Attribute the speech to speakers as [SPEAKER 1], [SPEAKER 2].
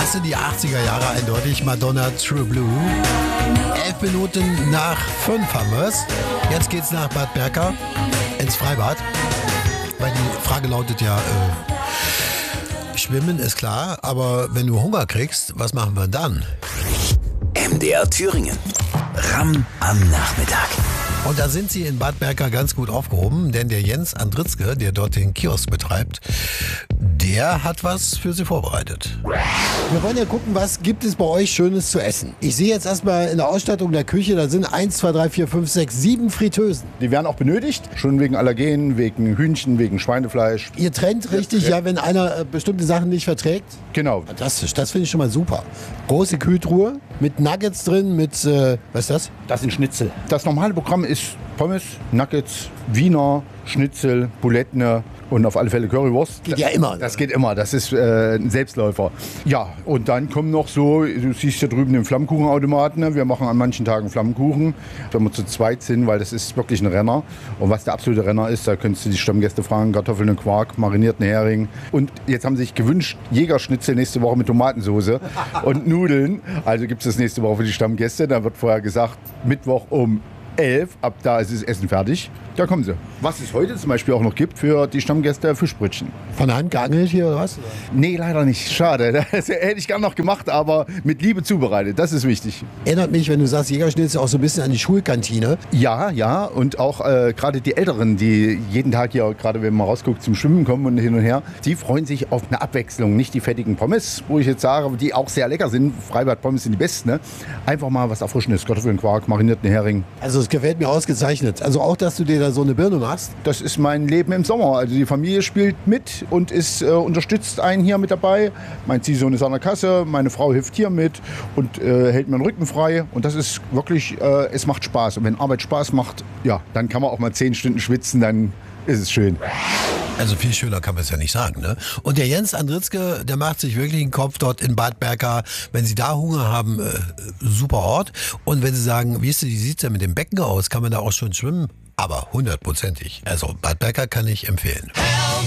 [SPEAKER 1] Das sind die 80er Jahre eindeutig. Madonna, True Blue. 11 Minuten nach 5 haben wir es. Jetzt geht's nach Bad Berka ins Freibad. Weil die Frage lautet ja, Schwimmen ist klar, aber wenn du Hunger kriegst, was machen wir dann?
[SPEAKER 2] MDR Thüringen. Ram am Nachmittag.
[SPEAKER 1] Und da sind sie in Bad Berka ganz gut aufgehoben, denn der Jens Andritzke, der dort den Kiosk betreibt, der hat was für sie vorbereitet.
[SPEAKER 3] Wir wollen ja gucken, was gibt es bei euch Schönes zu essen. Ich sehe jetzt erstmal in der Ausstattung der Küche, da sind 1, 2, 3, 4, 5, 6, 7 Fritteusen.
[SPEAKER 4] Die werden auch benötigt, schon wegen Allergenen, wegen Hühnchen, wegen Schweinefleisch.
[SPEAKER 3] Ihr trennt richtig, ja, wenn einer bestimmte Sachen nicht verträgt?
[SPEAKER 4] Genau.
[SPEAKER 3] Fantastisch, das finde ich schon mal super. Große Kühltruhe mit Nuggets drin, mit, was ist das?
[SPEAKER 4] Das sind Schnitzel. Das normale Programm ist Pommes, Nuggets, Wiener, Schnitzel, Buletten und auf alle Fälle Currywurst.
[SPEAKER 3] Geht ja immer.
[SPEAKER 4] Das geht immer, das ist ein Selbstläufer. Ja, und dann kommen noch so, du siehst hier drüben den Flammkuchenautomaten. Ne? Wir machen an manchen Tagen Flammkuchen, wenn wir zu zweit sind, weil das ist wirklich ein Renner. Und was der absolute Renner ist, da könntest du die Stammgäste fragen, Kartoffeln und Quark, marinierten Hering. Und jetzt haben sie sich gewünscht, Jägerschnitzel nächste Woche mit Tomatensauce und Nudeln. Also gibt es das nächste Woche für die Stammgäste. Da wird vorher gesagt, Mittwoch um 11, ab da ist das Essen fertig. Da kommen sie. Was es heute zum Beispiel auch noch gibt für die Stammgäste, Fischbrötchen.
[SPEAKER 3] Von Hand geangelt hier oder was?
[SPEAKER 4] Nee, leider nicht. Schade. Das hätte ich gern noch gemacht, aber mit Liebe zubereitet. Das ist wichtig.
[SPEAKER 3] Erinnert mich, wenn du sagst Jägerschnitzel, auch so ein bisschen an die Schulkantine.
[SPEAKER 4] Ja, ja. Und auch gerade die Älteren, die jeden Tag hier, gerade wenn man rausguckt, zum Schwimmen kommen und hin und her, die freuen sich auf eine Abwechslung. Nicht die fettigen Pommes, wo ich jetzt sage, die auch sehr lecker sind. Freibad-Pommes sind die besten. Ne? Einfach mal was Erfrischendes. Kartoffeln, Quark, marinierten Hering.
[SPEAKER 3] Also es gefällt mir ausgezeichnet. Also auch, dass du dir da so eine Birne machst.
[SPEAKER 4] Das ist mein Leben im Sommer. Also die Familie spielt mit und ist unterstützt einen hier mit dabei. Mein Ziehsohn ist an der Kasse, meine Frau hilft hier mit und hält mir den Rücken frei. Und das ist wirklich, es macht Spaß. Und wenn Arbeit Spaß macht, ja, dann kann man auch mal 10 Stunden schwitzen, dann ist es schön.
[SPEAKER 1] Also viel schöner kann man es ja nicht sagen, ne? Und der Jens Andritzke, der macht sich wirklich einen Kopf dort in Bad Berka. Wenn Sie da Hunger haben, super Ort. Und wenn Sie sagen, wie sieht's denn mit dem Becken aus? Kann man da auch schon schwimmen? Aber 100%ig. Also Bad Berka kann ich empfehlen.